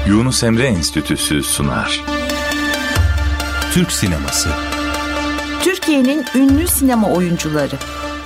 Yunus Emre Enstitüsü sunar. Türk Sineması. Türkiye'nin ünlü sinema oyuncuları.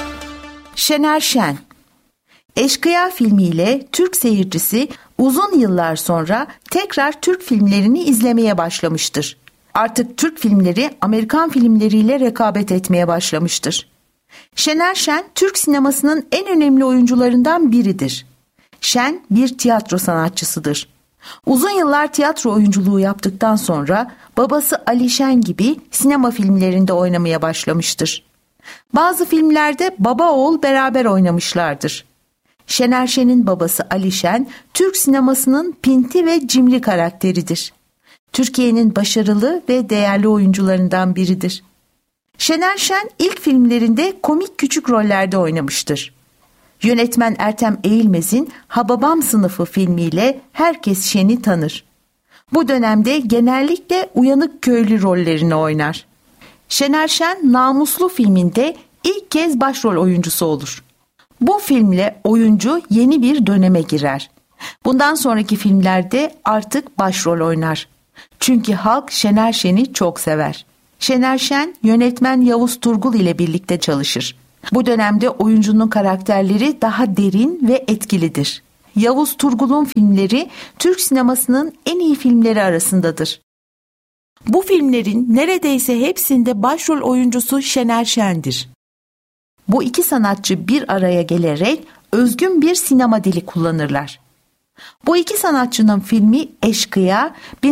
Şener Şen. Eşkıya filmiyle Türk seyircisi uzun yıllar sonra tekrar Türk filmlerini izlemeye başlamıştır. Artık Türk filmleri Amerikan filmleriyle rekabet etmeye başlamıştır. Şener Şen, Türk sinemasının en önemli oyuncularından biridir. Şen bir tiyatro sanatçısıdır. Uzun yıllar tiyatro oyunculuğu yaptıktan sonra babası Ali Şen gibi sinema filmlerinde oynamaya başlamıştır. Bazı filmlerde baba oğul beraber oynamışlardır. Şener Şen'in babası Ali Şen, Türk sinemasının pinti ve cimri karakteridir. Türkiye'nin başarılı ve değerli oyuncularından biridir. Şener Şen ilk filmlerinde komik küçük rollerde oynamıştır. Yönetmen Ertem Eğilmez'in Hababam Sınıfı filmiyle herkes Şen'i tanır. Bu dönemde genellikle uyanık köylü rollerini oynar. Şener Şen Namuslu filminde ilk kez başrol oyuncusu olur. Bu filmle oyuncu yeni bir döneme girer. Bundan sonraki filmlerde artık başrol oynar. Çünkü halk Şener Şen'i çok sever. Şener Şen yönetmen Yavuz Turgul ile birlikte çalışır. Bu dönemde oyuncunun karakterleri daha derin ve etkilidir. Yavuz Turgul'un filmleri Türk sinemasının en iyi filmleri arasındadır. Bu filmlerin neredeyse hepsinde başrol oyuncusu Şener Şen'dir. Bu iki sanatçı bir araya gelerek özgün bir sinema dili kullanırlar. Bu iki sanatçının filmi Eşkıya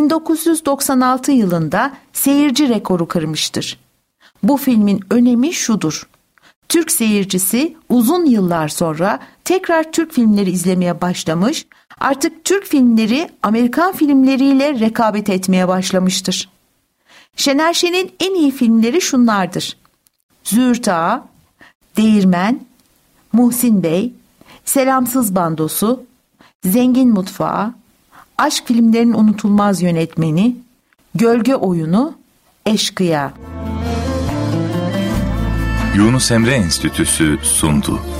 1996 yılında seyirci rekoru kırmıştır. Bu filmin önemi şudur: Türk seyircisi uzun yıllar sonra tekrar Türk filmleri izlemeye başlamış, artık Türk filmleri Amerikan filmleriyle rekabet etmeye başlamıştır. Şener Şen'in en iyi filmleri şunlardır: Züğürt Ağa, Değirmen, Muhsin Bey, Selamsız Bandosu, Zengin Mutfağı, Aşk filmlerinin unutulmaz yönetmeni, Gölge Oyunu, Eşkıya. Yunus Emre Enstitüsü sundu.